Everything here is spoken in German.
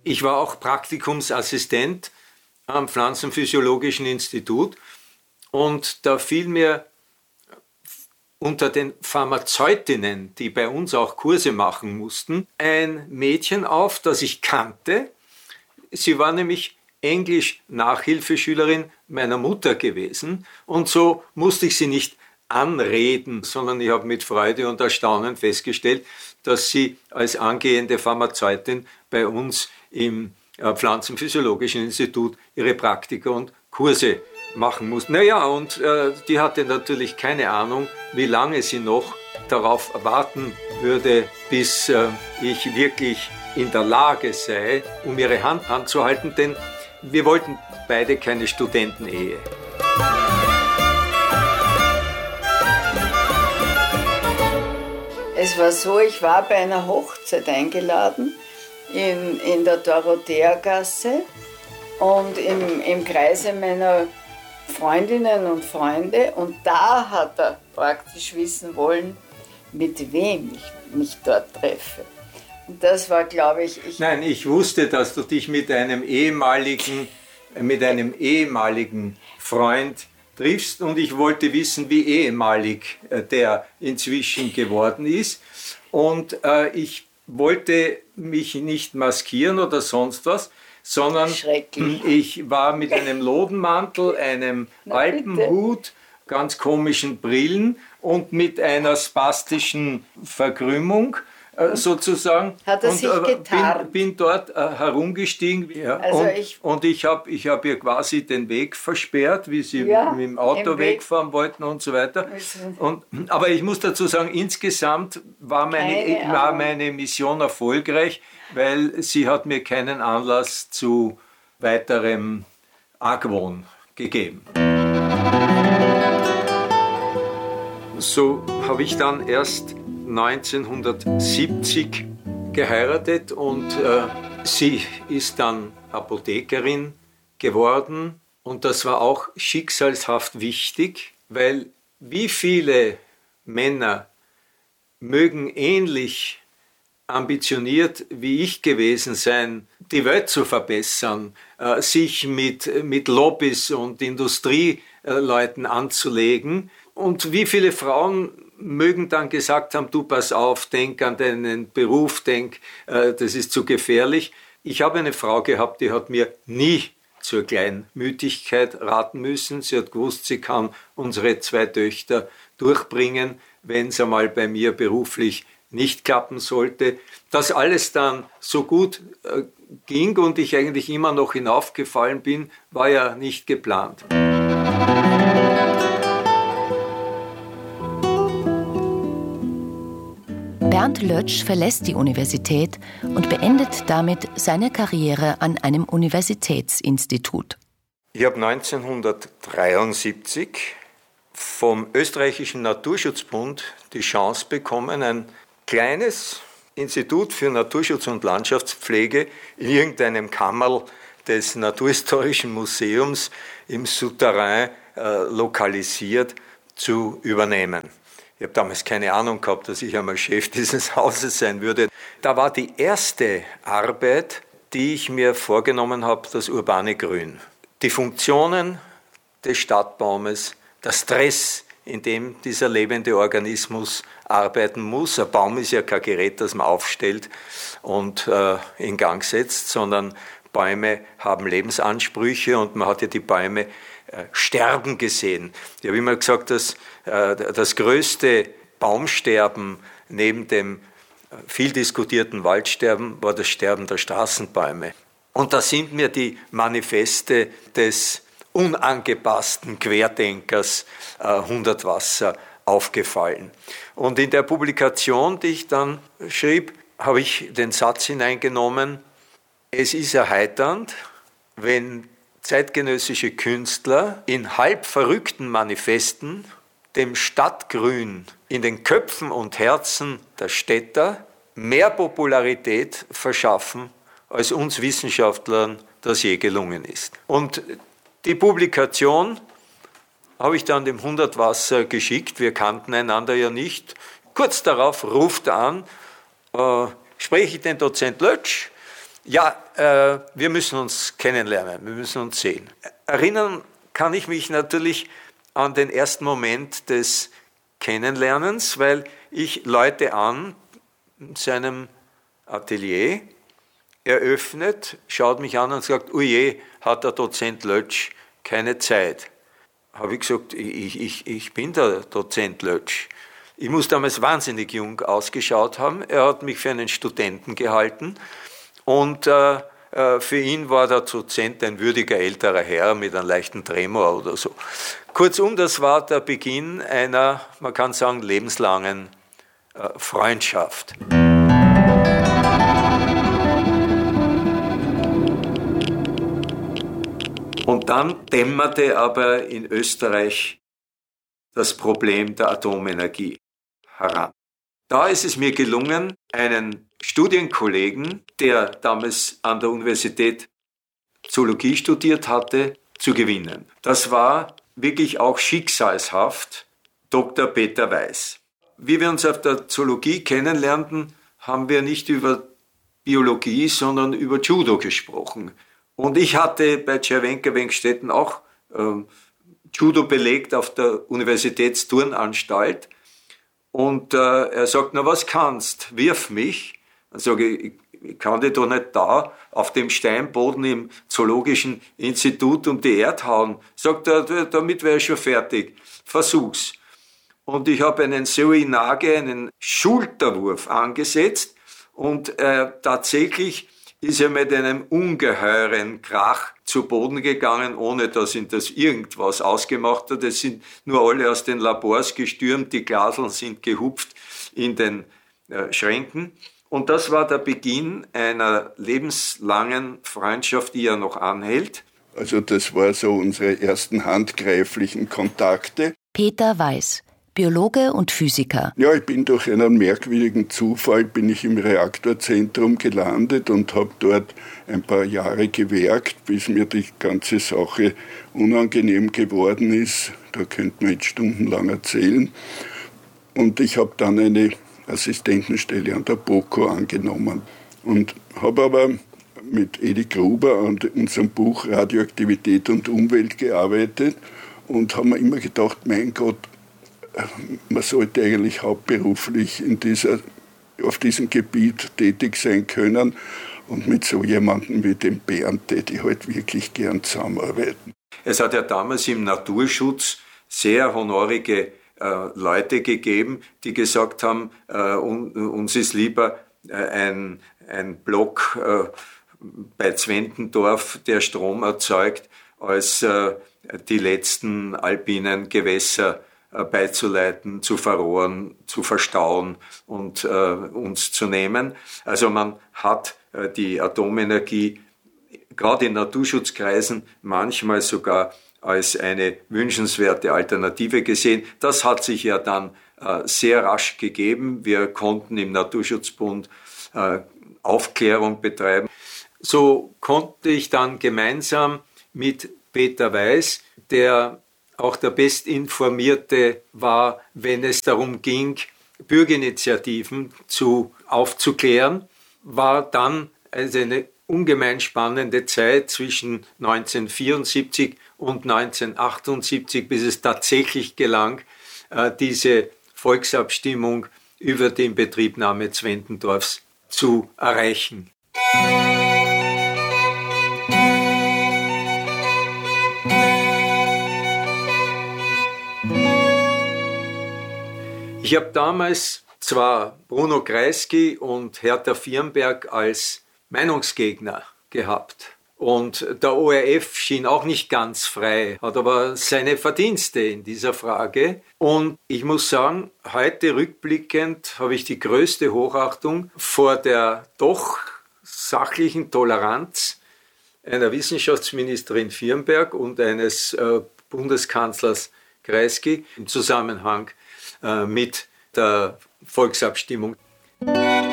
Ich war auch Praktikumsassistent am Pflanzenphysiologischen Institut und da fiel mir unter den Pharmazeutinnen, die bei uns auch Kurse machen mussten, ein Mädchen auf, das ich kannte. Sie war nämlich Englisch-Nachhilfeschülerin meiner Mutter gewesen und so musste ich sie nicht anreden, sondern ich habe mit Freude und Erstaunen festgestellt, dass sie als angehende Pharmazeutin bei uns im Pflanzenphysiologischen Institut ihre Praktika und Kurse machen musste. Naja, und die hatte natürlich keine Ahnung, wie lange sie noch darauf warten würde, bis ich wirklich in der Lage sei, um ihre Hand anzuhalten, denn wir wollten beide keine Studentenehe. Es war so, ich war bei einer Hochzeit eingeladen in der Dorotheagasse und im Kreise meiner Freundinnen und Freunde. Und da hat er praktisch wissen wollen, mit wem ich mich dort treffe. Und das war, glaube ich... Nein, ich wusste, dass du dich mit einem ehemaligen Freund triffst und ich wollte wissen, wie ehemalig der inzwischen geworden ist. Und ich wollte mich nicht maskieren oder sonst was, sondern ich war mit einem Lodenmantel, einem Alpenhut, ganz komischen Brillen und mit einer spastischen Verkrümmung sozusagen. Hat er sich getarnt? Bin dort herumgestiegen, ja, also ich hab ihr quasi den Weg versperrt, wie sie mit dem Auto wegfahren wollten und so weiter. Aber ich muss dazu sagen, insgesamt war meine Mission erfolgreich, weil sie hat mir keinen Anlass zu weiterem Argwohn gegeben. So habe ich dann erst 1970 geheiratet und sie ist dann Apothekerin geworden und das war auch schicksalshaft wichtig, weil wie viele Männer mögen ähnlich ambitioniert wie ich gewesen sein, die Welt zu verbessern, sich mit Lobbys und Industrieleuten anzulegen und wie viele Frauen mögen dann gesagt haben, du pass auf, denk an deinen Beruf, das ist zu gefährlich. Ich habe eine Frau gehabt, die hat mir nie zur Kleinmütigkeit raten müssen. Sie hat gewusst, sie kann unsere 2 Töchter durchbringen, wenn es einmal bei mir beruflich nicht klappen sollte. Dass alles dann so gut ging und ich eigentlich immer noch hinaufgefallen bin, war ja nicht geplant. Bernd Lötsch verlässt die Universität und beendet damit seine Karriere an einem Universitätsinstitut. Ich habe 1973 vom Österreichischen Naturschutzbund die Chance bekommen, ein kleines Institut für Naturschutz und Landschaftspflege in irgendeinem Kammerl des Naturhistorischen Museums im Souterrain lokalisiert zu übernehmen. Ich habe damals keine Ahnung gehabt, dass ich einmal Chef dieses Hauses sein würde. Da war die erste Arbeit, die ich mir vorgenommen habe, das urbane Grün. Die Funktionen des Stadtbaumes, der Stress, in dem dieser lebende Organismus arbeiten muss. Ein Baum ist ja kein Gerät, das man aufstellt und in Gang setzt, sondern Bäume haben Lebensansprüche und man hat ja die Bäume sterben gesehen. Ich habe immer gesagt, dass das größte Baumsterben neben dem viel diskutierten Waldsterben war das Sterben der Straßenbäume. Und da sind mir die Manifeste des unangepassten Querdenkers Hundertwasser aufgefallen. Und in der Publikation, die ich dann schrieb, habe ich den Satz hineingenommen: Es ist erheiternd, wenn zeitgenössische Künstler in halb verrückten Manifesten dem Stadtgrün in den Köpfen und Herzen der Städter mehr Popularität verschaffen, als uns Wissenschaftlern das je gelungen ist. Und die Publikation habe ich dann dem Hundertwasser geschickt, wir kannten einander ja nicht. Kurz darauf ruft er an, spreche ich den Dozent Lötsch? Ja, wir müssen uns kennenlernen, wir müssen uns sehen. Erinnern kann ich mich natürlich an den ersten Moment des Kennenlernens, weil ich läute an in seinem Atelier, er öffnet, schaut mich an und sagt, oje, hat der Dozent Lötsch keine Zeit. Habe ich gesagt, ich bin der Dozent Lötsch. Ich muss damals wahnsinnig jung ausgeschaut haben. Er hat mich für einen Studenten gehalten und für ihn war der Dozent ein würdiger älterer Herr mit einem leichten Tremor oder so. Kurzum, das war der Beginn einer, man kann sagen, lebenslangen Freundschaft. Und dann dämmerte aber in Österreich das Problem der Atomenergie heran. Da ist es mir gelungen, einen Studienkollegen, der damals an der Universität Zoologie studiert hatte, zu gewinnen. Das war wirklich auch schicksalshaft, Dr. Peter Weiß. Wie wir uns auf der Zoologie kennenlernten, haben wir nicht über Biologie, sondern über Judo gesprochen. Und ich hatte bei Cervenka-Wenkstetten auch Judo belegt auf der Universitätsturnanstalt. Und er sagt, na was kannst, wirf mich. Dann sage ich kann dich doch nicht da auf dem Steinboden im Zoologischen Institut um die Erde hauen. Sagt er, damit wäre ich schon fertig, versuch's. Und ich habe einen Seoi-Nage, einen Schulterwurf angesetzt und tatsächlich ist er mit einem ungeheuren Krach zu Boden gegangen, ohne dass ihn das irgendwas ausgemacht hat. Es sind nur alle aus den Labors gestürmt, die Glaseln sind gehupft in den Schränken. Und das war der Beginn einer lebenslangen Freundschaft, die ja noch anhält. Also das war so unsere ersten handgreiflichen Kontakte. Peter Weiß, Biologe und Physiker. Ja, ich bin durch einen merkwürdigen Zufall bin ich im Reaktorzentrum gelandet und habe dort ein paar Jahre gewerkt, bis mir die ganze Sache unangenehm geworden ist. Da könnte man jetzt stundenlang erzählen. Und ich habe dann eine Assistentenstelle an der BOKU angenommen und habe aber mit Edi Gruber an unserem Buch Radioaktivität und Umwelt gearbeitet und habe mir immer gedacht, mein Gott, man sollte eigentlich hauptberuflich auf diesem Gebiet tätig sein können und mit so jemandem wie dem Bernd täte ich halt wirklich gern zusammenarbeiten. Es hat ja damals im Naturschutz sehr honorige Leute gegeben, die gesagt haben, uns ist lieber ein Block bei Zwentendorf, der Strom erzeugt, als die letzten alpinen Gewässer beizuleiten, zu verrohren, zu verstauen und uns zu nehmen. Also man hat die Atomenergie gerade in Naturschutzkreisen manchmal sogar als eine wünschenswerte Alternative gesehen. Das hat sich ja dann sehr rasch gegeben. Wir konnten im Naturschutzbund Aufklärung betreiben. So konnte ich dann gemeinsam mit Peter Weiß, der auch der Bestinformierte war, wenn es darum ging, Bürgerinitiativen aufzuklären, war dann eine ungemein spannende Zeit zwischen 1974 und 1978, bis es tatsächlich gelang, diese Volksabstimmung über die Inbetriebnahme Zwentendorfs zu erreichen. Ich habe damals zwar Bruno Kreisky und Hertha Firnberg als Meinungsgegner gehabt. Und der ORF schien auch nicht ganz frei, hat aber seine Verdienste in dieser Frage. Und ich muss sagen, heute rückblickend habe ich die größte Hochachtung vor der doch sachlichen Toleranz einer Wissenschaftsministerin Firnberg und eines Bundeskanzlers Kreisky im Zusammenhang mit der Volksabstimmung.